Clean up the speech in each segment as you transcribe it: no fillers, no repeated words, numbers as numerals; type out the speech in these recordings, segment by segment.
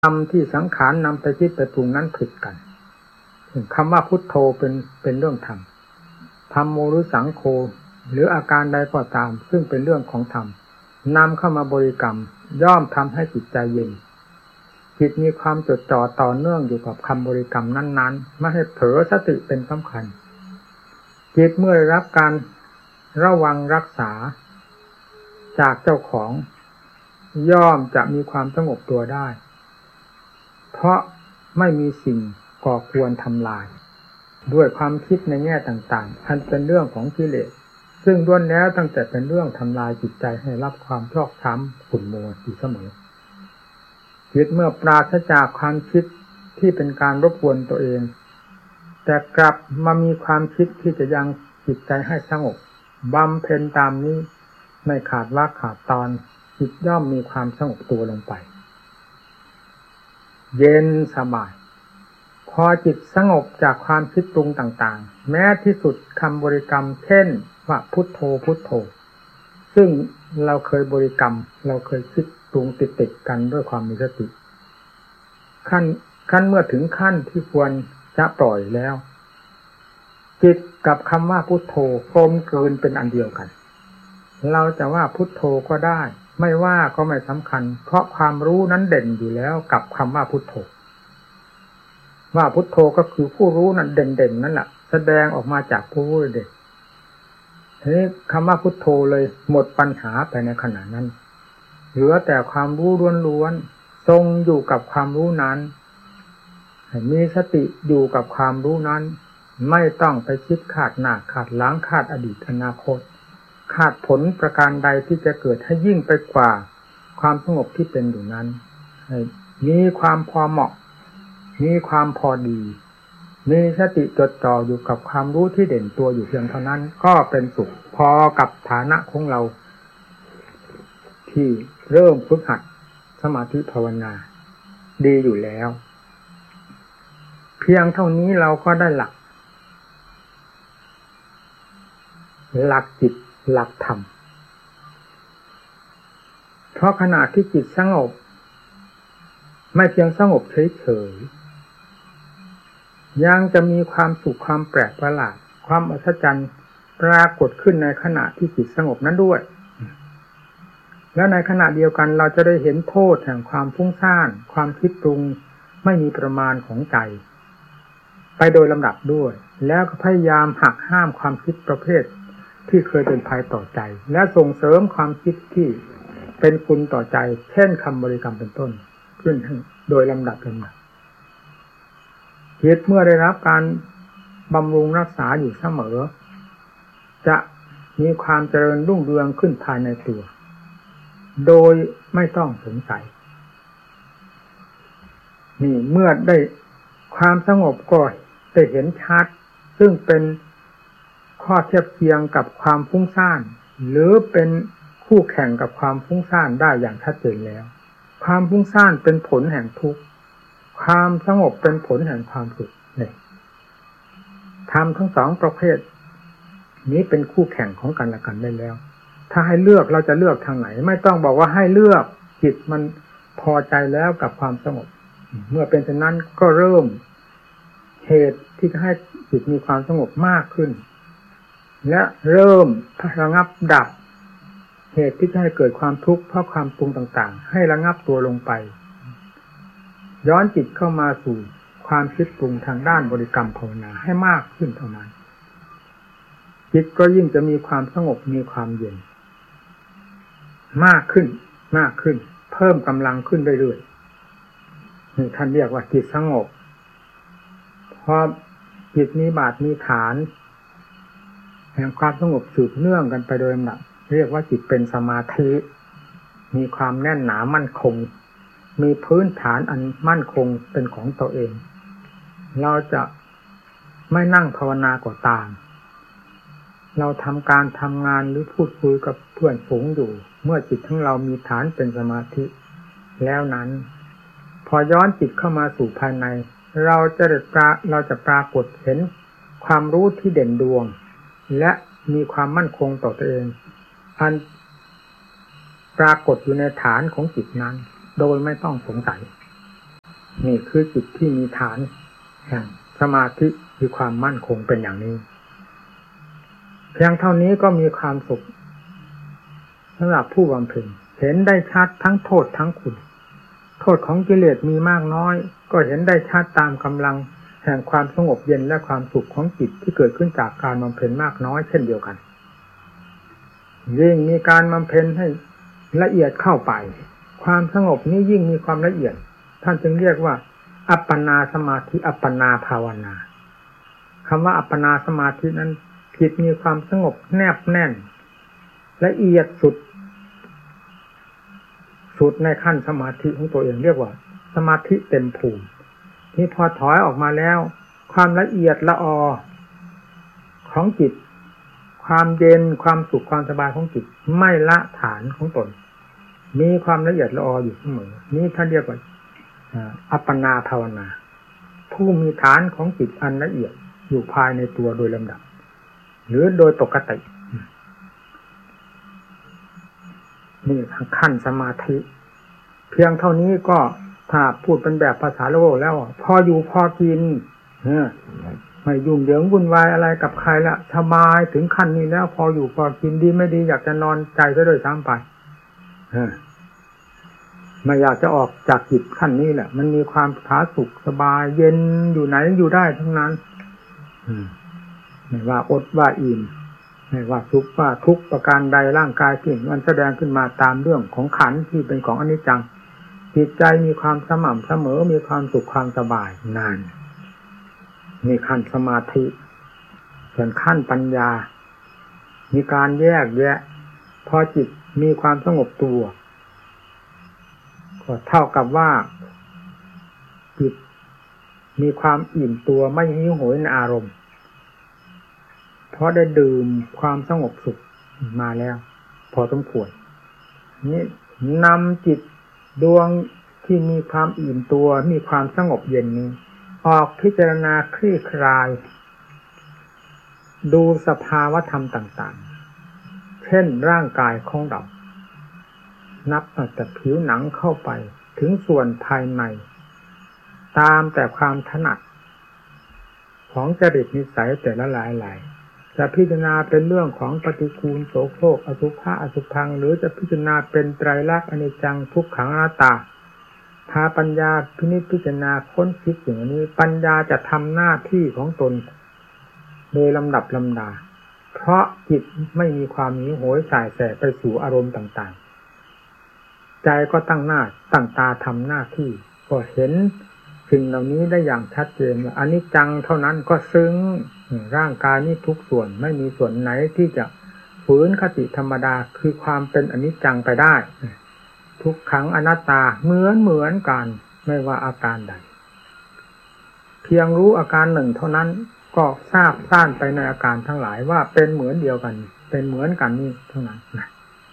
ธรรมที่สังขารนำไปคิดไปปรุงนั้นผิดกันคำว่าพุทโธเป็นเรื่องธรรมธัมโมหรือสังโฆหรืออาการใดก็ตามซึ่งเป็นเรื่องของธรรมนำเข้ามาบริกรรมย่อมทำให้จิตใจเย็นจิตมีความจดจ่อต่อเนื่องอยู่กับคำบริกรรมนั้นๆไม่ให้เผลอสติเป็นสำคัญจิตเมื่อได้รับการระวังรักษาจากเจ้าของย่อมจะมีความสงบตัวได้เพราะไม่มีสิ่งก่อกวนทำลายด้วยความคิดในแง่ต่างๆอันเป็นเรื่องของกิเลสซึ่งล้วนแล้วตั้งแต่เป็นเรื่องทำลายจิตใจให้รับความชอกช้ำขุ่นมัวอยู่เสมอจิตเมื่อปราศจากความคิดที่เป็นการรบกวนตัวเองแต่กลับมามีความคิดที่จะยังจิตใจให้สงบบำเพ็ญตามนี้ไม่ขาดวรรคขาดตอนจิตย่อมมีความสงบตัวลงไปเย็นสบายพอจิตสงบจากความคิดปรุงต่างๆแม้ที่สุดคำบริกรรมเช่นว่าพุทโธพุทโธซึ่งเราเคยบริกรรมเราเคยคิดปรุงติดๆกันด้วยความมีสติขั้นเมื่อถึงขั้นที่ควรจะปล่อยแล้วจิตกับคำว่าพุทโธกลมกลืนเป็นอันเดียวกันเราจะว่าพุทโธก็ได้ไม่ว่าก็ไม่สำคัญเพราะความรู้นั้นเด่นอยู่แล้วกับคำว่าพุทโธว่าพุทโธก็คือผู้รู้นั้นเด่นๆนั่นแหละแสดงออกมาจากผู้รู้เด่นทีนี้คำว่าพุทโธเลยหมดปัญหาไปในขณะนั้นเหลือแต่ความรู้ล้วนๆทรงอยู่กับความรู้นั้นมีสติอยู่กับความรู้นั้นไม่ต้องไปคิดคาดหน้าคาดหลังคาดอดีตอนาคตคาดผลประการใดที่จะเกิดให้ยิ่งไปกว่าความสงบที่เป็นอยู่นั้นมีความพอเหมาะมีความพอดีมีสติจดจ่ออยู่กับความรู้ที่เด่นตัวอยู่เพียงเท่านั้นก็เป็นสุขพอกับฐานะของเราที่เริ่มฝึกหัดสมาธิภาวนาดีอยู่แล้วเพียงเท่านี้เราก็ได้หลักจิตหลักธรรมเพราะขณะที่จิตสงบไม่เพียงสงบเฉยๆยังจะมีความสุขความแปลกประหลาดความอัศจรรย์ปรากฏขึ้นในขณะที่จิตสงบนั้นด้วยแล้วในขณะเดียวกันเราจะได้เห็นโทษแห่งความฟุ้งซ่านความคิดปรุงไม่มีประมาณของใจไปโดยลำดับด้วยแล้วก็พยายามหักห้ามความคิดประเภทที่เคยเป็นภัยต่อใจและส่งเสริมความคิดที่เป็นคุณต่อใจเช่นคำบริกรรมเป็นต้นขึ้นโดยลำดับจิตเมื่อได้รับการบำรุงรักษาอยู่เสมอจะมีความเจริญรุ่งเรืองขึ้นภายในตัวโดยไม่ต้องสงสัยนี่เมื่อได้ความสงบก็ได้เห็นชัดซึ่งเป็นข้อเทียบเคียงกับความฟุ้งซ่านหรือเป็นคู่แข่งกับความฟุ้งซ่านได้อย่างชัดเจนแล้วความฟุ้งซ่านเป็นผลแห่งทุกข์ความสงบเป็นผลแห่งความสุขนี่ธรรมทั้งสองประเภทนี้เป็นคู่แข่งของกันและกันได้แล้วถ้าให้เลือกเราจะเลือกทางไหนไม่ต้องบอกว่าให้เลือกจิตมันพอใจแล้วกับความสงบเมื่อเป็นเช่นนั้นก็เริ่มเหตุที่จะให้จิตมีความสงบมากขึ้นและเริ่มระงับดับเหตุที่จะให้เกิดความทุกข์เพราะความปรุงต่างๆให้ระงับตัวลงไปย้อนจิตเข้ามาสู่ความคิดปรุงทางด้านบริกรรมภาวนาให้มากขึ้นเท่านั้นจิตก็ยิ่งจะมีความสงบมีความเย็นมากขึ้นเพิ่มกำลังขึ้นเรื่อยๆนี่ท่านเรียกว่าจิตสงบพอจิตมีบาทมีฐานแห่งความสงบสืบเนื่องกันไปโดยลำดับเรียกว่าจิตเป็นสมาธิมีความแน่นหนามั่นคงมีพื้นฐานอันมั่นคงเป็นของตัวเองเราจะไม่นั่งภาวนาก็ตามเราทำการทำงานหรือพูดคุยกับเพื่อนฝูงอยู่เมื่อจิตของเรามีฐานเป็นสมาธิแล้วนั้นพอย้อนจิตเข้ามาสู่ภายในเราจะปรากฏเห็นความรู้ที่เด่นดวงและมีความมั่นคงต่อตัวเองอันปรากฏอยู่ในฐานของจิตนั้นโดยไม่ต้องสงสัยนี่คือจิตที่มีฐานแห่งสมาธิมีความมั่นคงเป็นอย่างนี้เพียงเท่านี้ก็มีความสุขสำหรับผู้บำเพ็ญเห็นได้ชัดทั้งโทษทั้งคุณโทษของกิเลสมีมากน้อยก็เห็นได้ชัดตามกำลังแห่งความสงบเย็นและความสุขของจิตที่เกิดขึ้นจากการบำเพ็ญมากน้อยเช่นเดียวกันยิ่งมีการบำเพ็ญให้ละเอียดเข้าไปความสงบนี้ยิ่งมีความละเอียดท่านจึงเรียกว่าอัปปนาสมาธิอัปปนาภาวนาคำว่าอัปปนาสมาธินั้นจิตมีความสงบแนบแน่นละเอียดสุดในขั้นสมาธิของตัวเองเรียกว่าสมาธิเต็มภูมินี่พอถอยออกมาแล้วความละเอียดละออของจิตความเย็นความสุขความสบายของจิตไม่ละฐานของตนมีความละเอียดละอออยู่เสมอนี่ท่านเรียกว่าอัปปนาภาวนาผู้มีฐานของจิตอันละเอียดอยู่ภายในตัวโดยลำดับหรือโดยปกตินี่ขั้นสมาธิเพียงเท่านี้ก็ถ้าพูดเป็นแบบภาษาโลกแล้วพออยู่พอกินไม่ยุ่งเหยิงวุ่นวายอะไรกับใครละสบายถึงขั้นนี้แล้วพออยู่พอกินดีไม่ดีอยากจะนอนใจซะด้วยซ้ำไปไม่อยากจะออกจากจิตขั้นนี้แหละมันมีความผาสุกสบายเย็นอยู่ไหนอยู่ได้ทั้งนั้นไม่ว่าอดว่าอิ่มไม่ว่าสุขว่าทุกข์ประการใดร่างกายที่มันแสดงขึ้นมาตามเรื่องของขันธ์ที่เป็นของอนิจจังจิตใจมีความสม่ำเสมอมีความสุขความสบายนานมีขั้นสมาธิส่วนขั้นปัญญามีการแยกแยะพอจิตมีความสงบตัวก็เท่ากับว่าจิตมีความอิ่มตัวไม่หิวโหยในอารมณ์เพราะได้ดื่มความสงบสุขมาแล้วพอสมควรนี่นำจิตดวงที่มีความอิ่มตัวมีความสงบเย็นนี้ออกพิจารณาคลี่คลายดูสภาวธรรมต่างๆเช่นร่างกายของเรานับตั้งแต่ผิวหนังเข้าไปถึงส่วนภายในตามแต่ความถนัดของจริตนิสัยแต่ละหลายจะพิจารณาเป็นเรื่องของปฏิกูลโสโครกอสุภะอสุภังหรือจะพิจารณาเป็นไตรลักษณ์อนิจจังทุกขังอนัตตาพาปัญญาพินิจพิจารณาค้นคิดอย่างนี้ปัญญาจะทำหน้าที่ของตนโดยลำดับลำดาเพราะจิตไม่มีความหิวโหยส่ายแสไปสู่อารมณ์ต่างๆใจก็ตั้งหน้าตั้งตาทำหน้าที่ก็เห็นสิ่งเหล่านี้ได้อย่างชัดเจนว่าอนิจจังเท่านั้นก็ซึ้งร่างกายนี้ทุกส่วนไม่มีส่วนไหนที่จะฝืนคติธรรมดาคือความเป็นอนิจจังไปได้ทุกขังอนัตตาเหมือนกันไม่ว่าอาการใดเพียงรู้อาการหนึ่งเท่านั้นก็ทราบซ่านไปในอาการทั้งหลายว่าเป็นเหมือนเดียวกันเป็นเหมือนกันนี่เท่านั้นนะ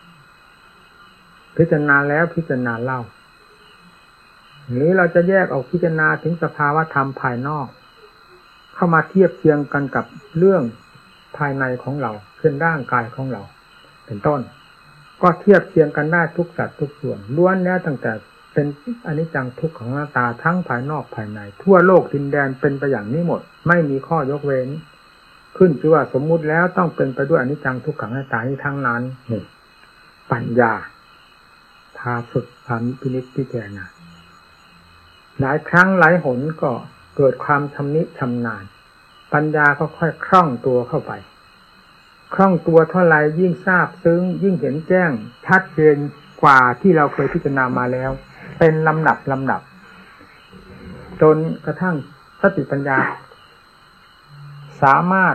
พิจารณาแล้วพิจารณาเล่าหรือเราจะแยกออกพิจารณาถึงสภาวะธรรมภายนอกเข้ามาเทียบเทียงกันกับเรื่องภายในของเราเช่นร่างกายของเราเป็นต้นก็เทียบเทียงกันได้ทุกสัดทุกส่วนล้วนแล้วตั้งแต่เป็นอนิจจังทุกขังอนัตตาทั้งภายนอกภายในทั่วโลกดินแดนเป็นไปอย่างนี้หมดไม่มีข้อยกเว้นขึ้นชื่อว่าสมมุติแล้วต้องเป็นไปด้วยอนิจจังทุกขังอนัตตานี้ทั้งนั้นนี่ปัญญาพาฝึกพาพินิจพิจารณาหลายครั้งหลายหนก็เกิดความชำนิชำนาญปัญญาก็ค่อยคล่องตัวเข้าไปคล่องตัวเท่าไรยิ่งทราบซึ้งยิ่งเห็นแจ้งชัดเจนกว่าที่เราเคยพิจารณามาแล้วเป็นลำดับจนกระทั่งสติปัญญาสามารถ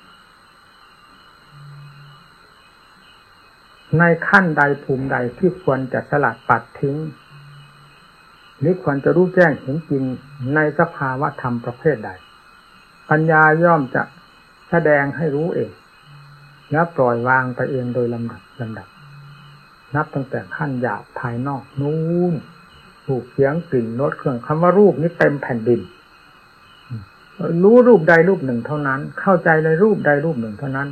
ในขั้นใดภูมิใดที่ควรจะสลัดปัดทิ้งหรือควรจะรู้แจ้งเห็นจริงในสภาวะธรรมประเภทใดปัญญาย่อมจะแสดงให้รู้เองแล้วปล่อยวางไปเองโดยลำดับนับตั้งแต่ขั้นหยาบภายนอกนู้นรูปเสียงกลิ่นรสเครื่องคำว่ารูปนี้เต็มแผ่นดินรู้รูปใดรูปหนึ่งเท่านั้นเข้าใจในรูปใดรูปหนึ่งเท่านั้น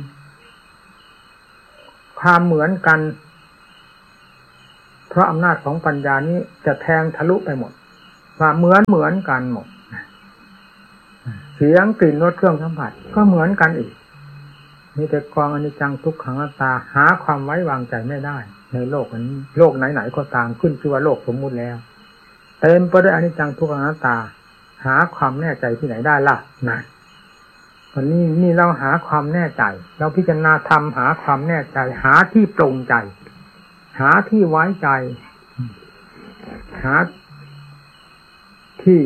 ความเหมือนกันเพราะอำนาจของปัญญานี้จะแทงทะลุไปหมดว่าเหมือนกันหมดเสียงกลิ่นรสเครื่องสัมผัสก็เหมือนกันอีกมีแต่กองอนิจจังทุกขังอนัตตาหาความไว้วางใจไม่ได้ในโลกนี้โลกไหนๆก็ตามขึ้นชื่อว่าโลกสมมุติแล้วเต็มไปด้วยอนิจจังทุกขังอนัตตาหาความแน่ใจที่ไหนได้ล่ะนะวันนี้นี่เราหาความแน่ใจเราพิจารณาธรรมหาความแน่ใจหาที่ปรงใจหาที่ไว้ใจหาที่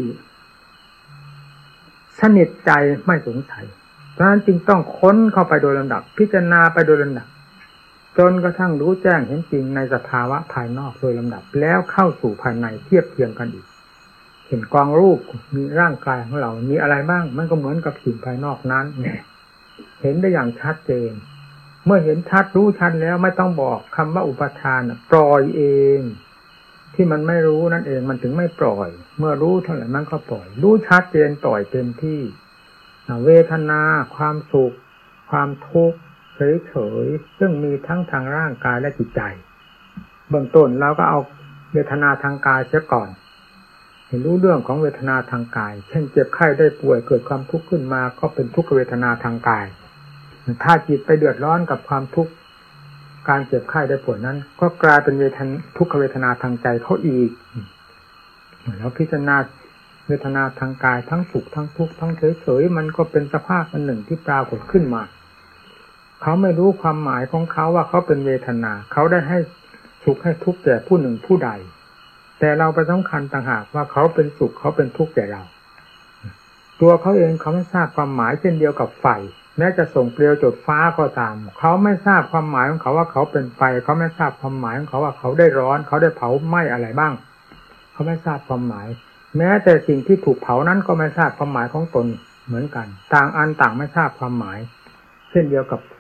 สนิทใจไม่สงสัยเพราะฉะนั้นจึงต้องค้นเข้าไปโดยลำดับพิจารณาไปโดยลำดับจนกระทั่งรู้แจ้งเห็นจริงในสภาวะภายนอกโดยลำดับแล้วเข้าสู่ภายในเทียบเทียงกันอีกเห็นกองรูปมีร่างกายของเรามีอะไรบ้างมันก็เหมือนกับสิ่งภายนอกนั้นเนี่ยเห็นได้อย่างชัดเจนเมื่อเห็นชัดรู้ชัดแล้วไม่ต้องบอกคำว่าอุปทานปล่อยเองที่มันไม่รู้นั่นเองมันถึงไม่ปล่อยเมื่อรู้เท่าไหร่มันก็ปล่อยรู้ชัดเจนปล่อยเต็มที่เวทนาความสุขความทุกข์เฉยๆซึ่งมีทั้งทางร่างกายและจิตใจเบื้องต้นเราก็เอาเวทนาทางกายเสียก่อนเห็นรู้เรื่องของเวทนาทางกายเช่นเจ็บไข้ได้ป่วยเกิดความทุกข์ขึ้นมาก็เป็นทุกขเวทนาทางกายถ้าจิตไปเดือดร้อนกับความทุกข์การเจ็บไข้ได้ป่วยนั้นก็กลายเป็นทุกขเวทนาทางใจเขาอีกแล้วพิจารณาเวทนาทางกายทั้งสุขทั้งทุกข์ทั้งเฉยๆมันก็เป็นสภาพอันหนึ่งที่ปรากฏขึ้นมาเขาไม่รู้ความหมายของเขาว่าเขาเป็นเวทนาเขาได้ให้สุขให้ทุกข์แก่ผู้หนึ่งผู้ใดแต่เราไปสำคัญต่างหากว่าเขาเป็นสุขเขาเป็นทุกข์แก่เราตัวเขาเองเขาไม่ทราบความหมายเช่นเดียวกับไฟแม้จะส่งเปลวจุดฟ้าก็ตามเขาไม่ทราบความหมายของเขาว่าเขาเป็นไฟเขาไม่ทราบความหมายของเขาว่าเขาได้ร้อนเขาได้เผาไหม้อะไรบ้างเขาไม่ทราบความหมายแม้แต่สิ่งที่ถูกเผานั้นก็ไม่ทราบความหมายของตนเหมือนกันต่างอันต่างไม่ทราบความหมายเช่นเดียวกับ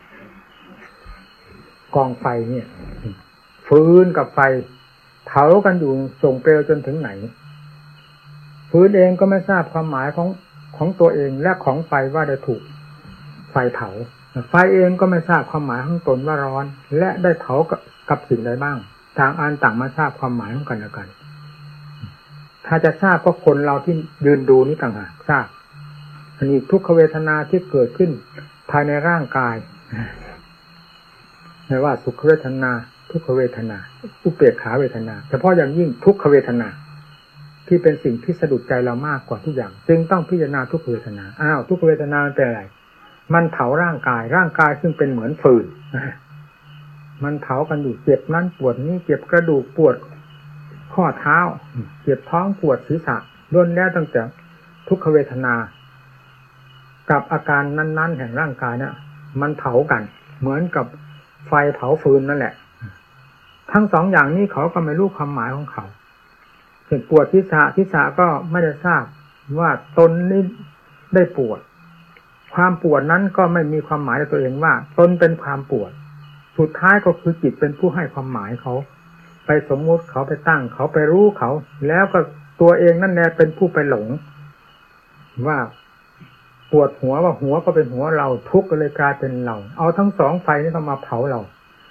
กองไฟเนี่ยฟืนกับไฟเผากันอยู่ส่งเปลวจนถึงไหนฟืนเองก็ไม่ทราบความหมายของตัวเองและของไฟว่าได้ถูกไฟเผาไฟเองก็ไม่ทราบความหมายของตนว่าร้อนและได้เผากับสิ่งใดบ้างต่างอันต่างมาทราบความหมายของกันและกันถ้าจะทราบก็คนเราที่ยืนดูนี่ต่างหากทราบอันนี้ทุกขเวทนาที่เกิดขึ้นภายในร่างกายไม่ว่าสุขเวทนาทุกขเวทนาอุเบกขาเวทนาเฉพาะอย่างยิ่งทุกขเวทนาที่เป็นสิ่งที่สะดุดใจเรามากกว่าทุกอย่างจึงต้องพิจารณาทุกขเวทนาทุกขเวทนาเป็นอะไรมันเผาร่างกายซึ่งเป็นเหมือนฟืนมันเผากันอยู่เจ็บนั้นปวดนี้เจ็บกระดูกปวดข้อเท้าเจ็บท้องปวดศีรษะล้วนแล้วตั้งแต่ทุกขเวทนากับอาการนั้นๆแห่งร่างกายเนี่ยมันเผากันเหมือนกับไฟเผาฟืนนั่นแหละทั้งสองอย่างนี้เขาก็ไม่รู้ความหมายของเขาเช่นปวดศีรษะก็ไม่ได้ทราบว่าตนนี้ได้ปวดความปวดนั้นก็ไม่มีความหมายในตัวเองว่าตนเป็นความปวดสุดท้ายก็คือจิตเป็นผู้ให้ความหมายเขาไปสมมติเขาไปตั้งเขาไปรู้เขาแล้วก็ตัวเองนั่นแหละเป็นผู้ไปหลงว่าปวดหัวว่าหัวก็เป็นหัวเราทุกข์ก็เลยกลายเป็นเราเอาทั้งสองไฟนี้ก็มาเผาเรา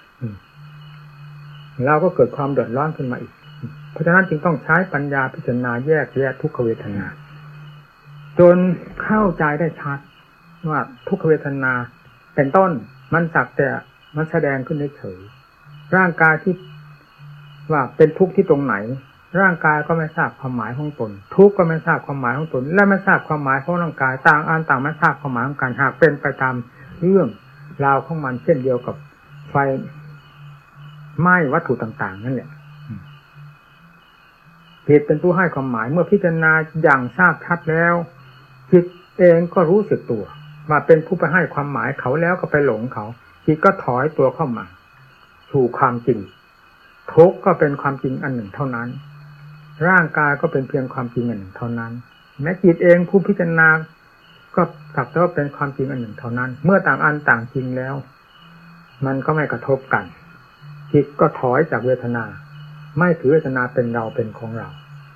ก็เกิดความเดือดร้อนขึ้นมาอีกเพราะฉะนั้นจึงต้องใช้ปัญญาพิจารณาแยกแยะทุกขเวทนาจนเข้าใจได้ชัดว่าทุกขเวทนาเป็นต้นมันสักแต่มันแสดงขึ้นเฉยร่างกายที่ว่าเป็นทุกข์ที่ตรงไหนร่างกายก็ไม่ทราบความหมายของตนทุกข์ก็ไม่ทราบความหมายของตนและไม่ทราบความหมายของร่างกายต่างอันต่างไม่ทราบความหมายของกันหากเป็นไปตามเรื่องราวของมันเช่นเดียวกับไฟไหม้วัตถุต่างๆนั่นแหละจิตเป็นผู้ให้ความหมายเมื่อพิจารณาอย่างทราบชัดแล้วจิตเองก็รู้สึกตัวว่าเป็นผู้ไปให้ความหมายเขาแล้วก็ไปหลงเขาจิตก็ถอยตัวเข้ามาสู่ความจริงทุกข์ก็เป็นความจริงอันหนึ่งเท่านั้นร่างกายก็เป็นเพียงความจริงอันหนึ่งเท่านั้นแม้จิตเองผู้พิจารณาก็สักแต่ว่าเป็นความจริงอันหนึ่งเท่านั้นเมื่อต่างอันต่างจริงแล้วมันก็ไม่กระทบกันจิตก็ถอยจากเวทนาไม่ถือเวทนาเป็นเราเป็นของเรา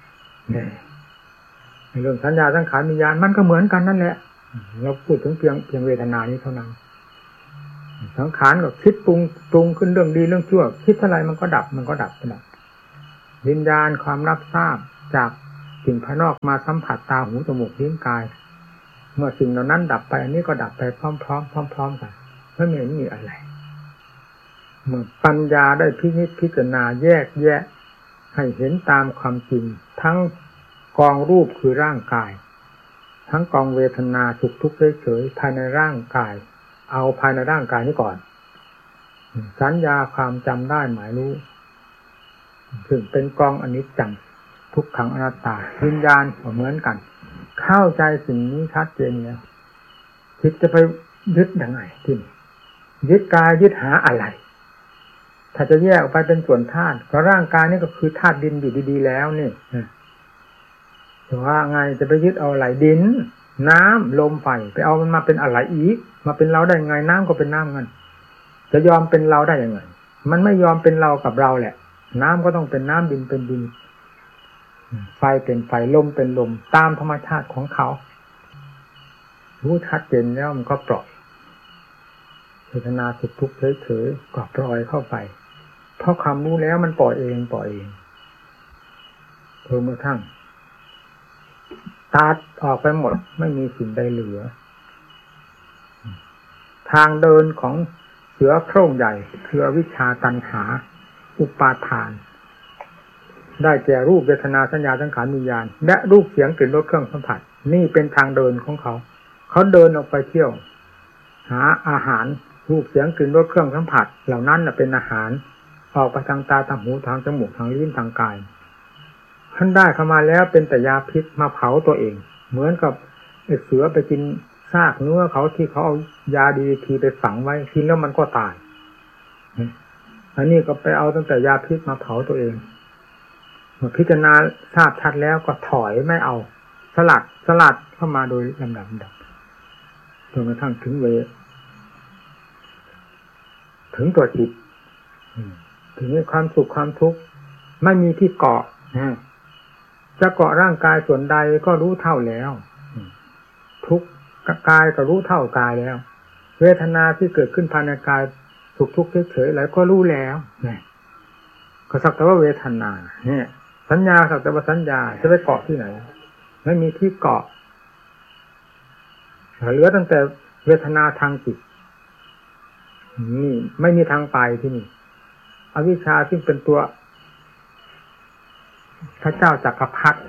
ในเรื่องสัญญาสังขารวิญญาณมันก็เหมือนกันนั่นแหละเราพูดถึงเพียงเวทนานี้เท่านั้นสังขารก็คิดปรุงขึ้นเรื่องดีเรื่องชั่วคิดเท่าไรมันก็ดับไปดับวิญญาณความรับทราบจากจิสิ่งภายนอกมาสัมผัสตาหูจมูกลิ้นกายเมื่อสิ่งเหล่านั้นดับไปอันนี้ก็ดับไปพร้อมๆกันไม่เห็นมีอะไรเมื่อปัญญาได้พินิจพิจารณาแยกแยะให้เห็นตามความจริงทั้งกองรูปคือร่างกายทั้งกองเวทนาสุขทุกข์เฉยๆภายในร่างกายเอาภายในร่างกายนี้ก่อนสัญญาความจำได้หมายรู้ถึงเป็นกองอนิจจังทุกขังอนัตตาวิญญาณก็เหมือนกันเข้าใจสิ่งนี้ชัดเจนแล้วจิตจะไปยึดยังไงที่นี่ยึดกายยึดหาอะไรถ้าจะแยกออกไปเป็นส่วนธาตุก็ร่างกายนี่ก็คือธาตุดินอยู่ดีๆแล้วนี่แต่ว่าไงจะไปยึดเอาอะไรดินน้ำลมไฟไปเอามันมาเป็นอะไรอีกมาเป็นเราได้ไงน้ำก็เป็นน้ำกันจะยอมเป็นเราได้ยังไงมันไม่ยอมเป็นเรากับเราแหละน้ำก็ต้องเป็นน้ำดินเป็นดินไฟเป็นไฟลมเป็นลมตามธรรมชาติของเขารู้ชัดเจนแล้วมันก็ปล่อยเวทนาสุขทุกข์เฉยๆก็ปล่อยเข้าไปเพราะความรู้แล้วมันปล่อยเองเพิ่มกระทั่งตัดออกไปหมดไม่มีสิ่งใดเหลือทางเดินของเสือโคร่งใหญ่คืออวิชชาตัณหาอุปาทานได้แก่รูปเวทนาสัญญาสังขารวิญญาณและรูปเสียงกลิ่นรสเครื่องสัมผัสนี่เป็นทางเดินของเขาเดินออกไปเที่ยวหาอาหารรูปเสียงกลิ่นรสเครื่องสัมผัสเหล่านั้นเป็นอาหารออกไปทางตาทางหูทางจมูกทางลิ้นทางกายท่านได้เข้ามาแล้วเป็นแต่ยาพิษมาเผาตัวเองเหมือนกับเสือไปกินซากเนื้อเขาที่เขาเอายาดีทีไปฝังไว้กินแล้วมันก็ตายอันนี้ก็ไปเอาตั้งแต่ยาพิษมาเผาตัวเองเมื่อพิจารณาทราบชัดแล้วก็ถอยไม่เอาสลัดเข้ามาโดยลำดับจนกระทั่งถึงถึงตัวจิตถึงความสุขความทุกข์ไม่มีที่เกาะจะเกาะร่างกายส่วนใดก็รู้เท่าแล้วทุกข์กายก็รู้เท่ากายแล้วเวทนาที่เกิดขึ้นภายในกายสุขทุกข์เฉยๆอะไรก็รู้แล้วก็สักแต่ว่าเวทนาเนี่ยสัญญาสักแต่ว่าสัญญาจะไปเกาะที่ไหนไม่มีที่เกาะเหลือตั้งแต่เวทนาทางจิตนี่ไม่มีทางไปที่นี่อวิชชาซึ่งเป็นตัวพระเจ้าจักรพรรดิ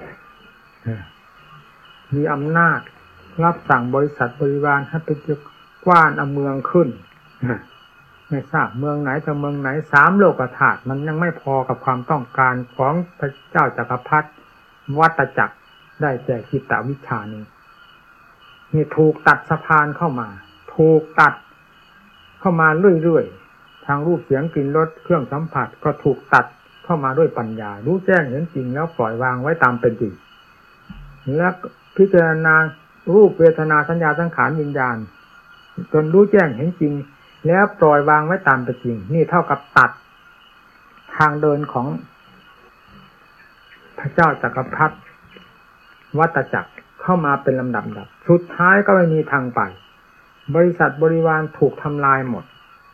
มีอำนาจรับสั่งบริษัทบริวารให้ไปกว้านเอาเมืองขึ้นไม่ทราบเมืองไหนแต่เมืองไหน3โลกธาตุมันยังไม่พอกับความต้องการของพระเจ้าจักรพรรดิวัฏจักรได้แก่จิตตวิชชานี้นี่ถูกตัดสะพานเข้ามาถูกตัดเข้ามาเรื่อยๆทางรูปเสียงกลิ่นรสเครื่องสัมผัสก็ถูกตัดเข้ามาด้วยปัญญารู้แจ้งเห็นจริงแล้วปล่อยวางไว้ตามเป็นจริงและพิจารณารูปเวทนาสัญญาสังขารวิญญาณจนรู้แจ้งเห็นจริงแล้วปล่อยวางไว้ตามเป็นจริงนี่เท่ากับตัดทางเดินของพระเจ้าจักรพรรดิวัฏจักรเข้ามาเป็นลำดับสุดท้ายก็ไม่มีทางไปบริษัทบริวารถูกทำลายหมด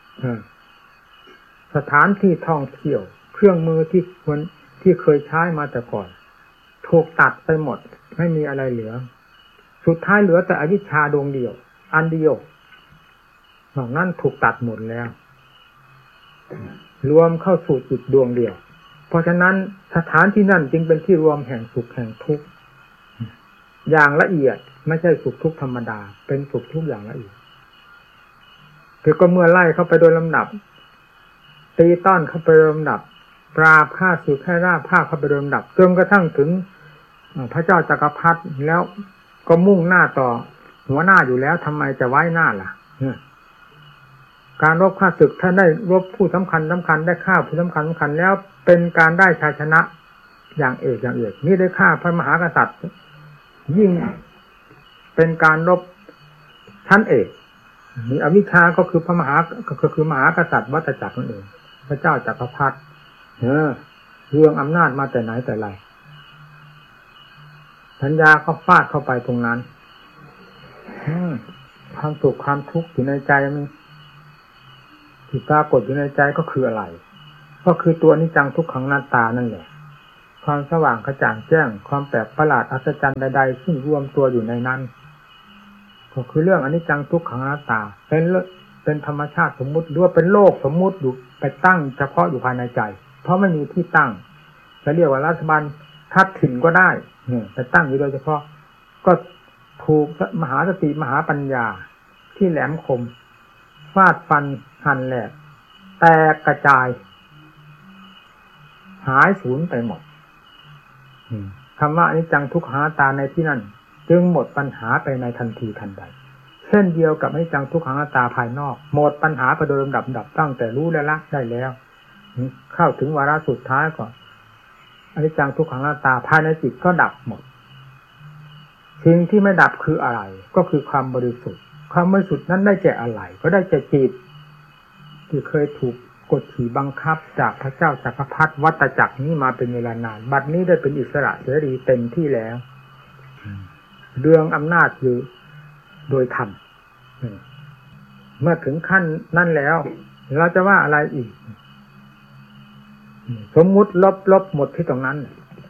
สถานที่ท่องเที่ยวเครื่องมือที่เคยใช้มาแต่ก่อนถูกตัดไปหมดไม่มีอะไรเหลือสุดท้ายเหลือแต่อวิชชาดวงเดียวอันเดียวนอกนั้นถูกตัดหมดแล้วรวมเข้าสู่จิตดวงเดียวเพราะฉะนั้นสถานที่นั่นจึงเป็นที่รวมแห่งสุขแห่งทุกข์อย่างละเอียดไม่ใช่สุขทุกข์ธรรมดาเป็นสุขทุกข์อย่างละเอียดคือก็เมื่อไล่เข้าไปโดยลำดับตีต้อนเข้าไปโดยลำดับปราบฆ่าศึกให้ราบฆ่าเข้าไปโดยลำดับจนกระทั่งถึงพระเจ้าจักรพรรดิแล้วก็มุ่งหน้าต่อหัวหน้าอยู่แล้วทำไมจะไว้หน้าล่ะการรบฆ่าศึกถ้าได้รบผู้สำคัญได้ฆ่าผู้สำคัญแล้วเป็นการได้ชัยชนะอย่างเอกนี่ได้ฆ่าพระมหากษัตริย์ยิ่งเป็นการรบชั้นเอกมีอวิชชาก็คือมหากษัตริย์วัฏจักรนั่นเองพระเจ้าจักรพรรดิเรื่องอำนาจมาแต่ไหนแต่ไรสัญญาก็ฟาดเข้าไปตรงนั้นความสุขความทุกข์อยู่ในใจมันที่ปรากฏอยู่ในใจก็คืออะไรก็คือตัวอนิจจังทุกขังอนัตตานั่นแหละความสว่างกระจ่างแจ้งความแปลกประหลาดอัศจรรย์ใดๆซึ่งรวมตัวอยู่ในนั้นก็คือเรื่องอนิจจังทุกขังอนัตตาเป็นธรรมชาติสมมุติหรือว่าเป็นโลกสมมุติอยู่ไปตั้งเฉพาะอยู่ภายในใจเพราะไม่มีที่ตั้งจะเรียกว่ารัฐบาลทัดถิ่นก็ได้แต่ตั้งอยู่โดยเฉพาะก็ถูกมหาสติมหาปัญญาที่แหลมคมฟาดฟันหั่นแหลกแตกกระจายหายสูญไปหมดคำว่าอนิจจังทุกขังอนัตตาในที่นั้นจึงหมดปัญหาไปในทันทีทันใดเช่นเดียวกับอนิจจังทุกขังอนัตตาภายนอกหมดปัญหาไปโดยลำดับตั้งแต่รู้และละได้แล้วเข้าถึงวาระสุดท้ายก็อนิจจังทุกขังอนัตตาภายในจิตก็ดับหมดสิ่งที่ไม่ดับคืออะไรก็คือความบริสุทธิ์ความบริสุทธิ์นั้นได้แก่อะไรก็ได้แก่จิตที่เคยถูกกดขี่บังคับจากพระเจ้าจักรพรรดิวัฏจักรนี้มาเป็นเวลานานบัดนี้ได้เป็นอิสระเสรีเต็มที่แล้วเรื่องอำนาจอยู่โดยธรรมเมื่อถึงขั้นนั่นแล้วเราจะว่าอะไรอีกสมมุติลบหมดที่ตรงนั้น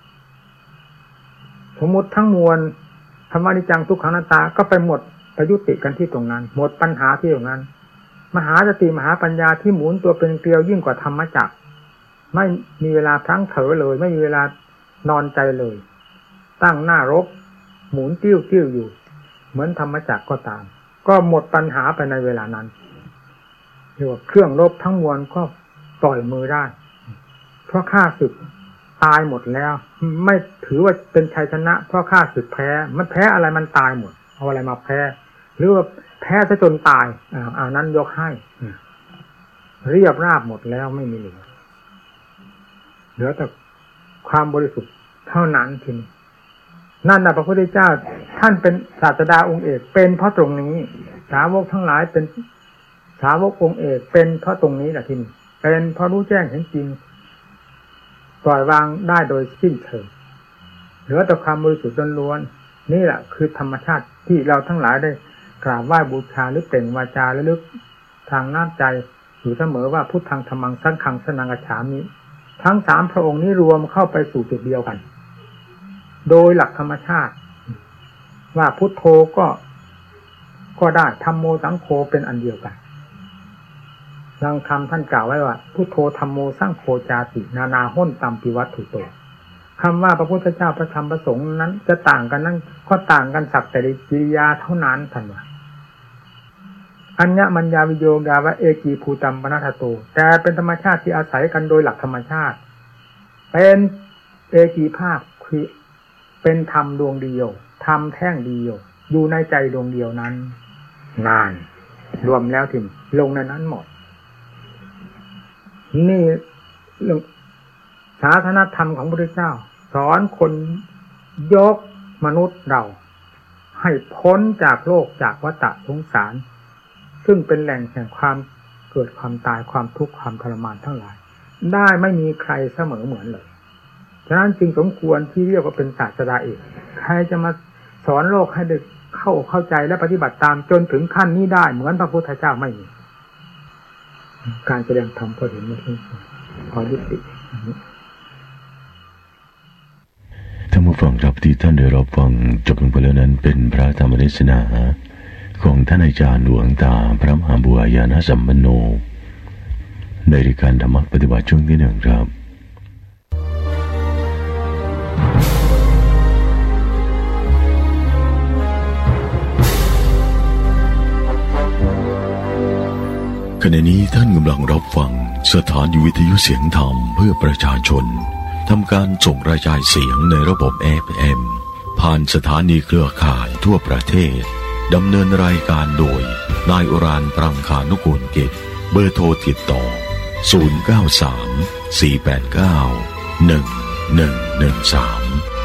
สมมุติทั้งมวลธรรมะอนิจจังทุกขังอนัตตาก็ไปหมดไปยุติกันที่ตรงนั้นหมดปัญหาที่ตรงนั้นมหาสติมหาปัญญาที่หมุนตัวเป็นเกลียวยิ่งกว่าธรรมจักรไม่มีเวลาพลั้งเผลอเลยไม่มีเวลานอนใจเลยตั้งหน้ารบหมุนติ้วอยู่เหมือนธรรมจักรก็ตามก็หมดปัญหาไปในเวลานั้นเรียกว่าเครื่องรบทั้งมวลก็ปล่อยมือได้เพราะข้าศึกตายหมดแล้วไม่ถือว่าเป็นชัยชนะเพราะข้าศึกแพ้มันแพ้อะไรมันตายหมดเอาอะไรมาแพ้หรือว่าแพ้ซะจนตายนั้นยกให้เรียบราบหมดแล้วไม่มีเหลือแต่ความบริสุทธิ์เท่านั้นทีนี้นั่นน่ะพระพุทธเจ้าท่านเป็นศาสดาองค์เอกเป็นเพราะตรงนี้สาวกทั้งหลายเป็นสาวกองค์เอกเป็นเพราะตรงนี้แหละทีนี้เป็นเพราะรู้แจ้งเห็นจริงปล่อยวางได้โดยสิ้นเชิงเหลือแต่ความบริสุทธิ์ล้วนๆนี่แหละคือธรรมชาติที่เราทั้งหลายได้กราบไหว้บูชาหรือเปล่งวาจาระลึกทางน้ำใจอยู่เสมอว่าพุทธังธัมมังสังฆังสนังกัจฉามิทั้งสามพระองค์นี้รวมเข้าไปสู่จุดเดียวกันโดยหลักธรรมชาติว่าพุทโธก็ได้ธัมโมสังโฆเป็นอันเดียวกันดังคำท่านกล่าวไว้ว่าพุทโธธัมโมสังโฆจาตินานาห้นตัมปิวัตถุโตคำว่าพระพุทธเจ้าพระธรรมพระสงฆ์นั้นจะต่างกันนั้นก็ต่างกันสักแต่กิริยาเท่านั้นท่านว่าอัญญมัญญาวิโยกาวะเอกีภูตัมปนัสสโตแต่เป็นธรรมชาติที่อาศัยกันโดยหลักธรรมชาติเป็นเอกีภาพคือเป็นธรรมดวงเดียวธรรมแท่งเดียวอยู่ในใจดวงเดียวนั้นนานรวมแล้วถึงลงในนั้นหมดนี่เรื่องศาสนธรรมของพระพุทธเจ้าสอนคนยกมนุษย์เราให้พ้นจากโลกจากวัฏสงสารซึ่งเป็นแหล่งแห่งความเกิดความตายความทุกข์ความทรมานทั้งหลายได้ไม่มีใครเสมอเหมือนเลยฉะนั้นจึงสมควรที่เรียกว่าเป็นศาสดาเอกใครจะมาสอนโลกให้ได้เข้าใจและปฏิบัติตามจนถึงขั้นนี้ได้เหมือนพระพุทธเจ้าไม่มีการแสดงธรรมพอเห็นไม่ใช่ขอยุติท่านผู้ฟังครับที่ท่านได้รับฟังจบลงไปแล้วนั้นเป็นพระธรรมเทศนาของท่านอาจารย์หลวงตาพระมหาบัวญาณสัมปันโนในรายการธรรมปฏิบัติช่วงที่1ครับขณะนี้ท่านกำลังรับฟังสถานีวิทยุเสียงธรรมเพื่อประชาชนทำการส่งกระจายเสียงในระบบ FM ผ่านสถานีเครือข่ายทั่วประเทศดำเนินรายการโดยนายอุรานปรังคานุกูลกิจเบอร์โทรติดต่อ093 489 1113